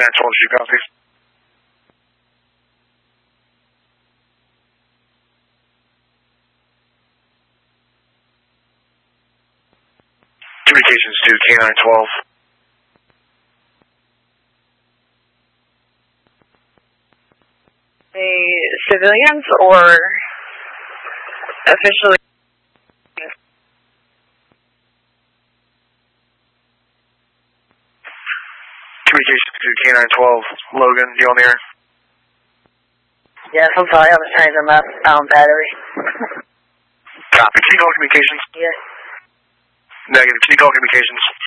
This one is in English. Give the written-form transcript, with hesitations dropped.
K912, did you copy? Communications to K912. Civilians or officially? Communications to K912. Logan, you on the air? Yes, I'm sorry, I was changing my battery. Copy. Can you call communications? Yes. Negative. Can you call communications?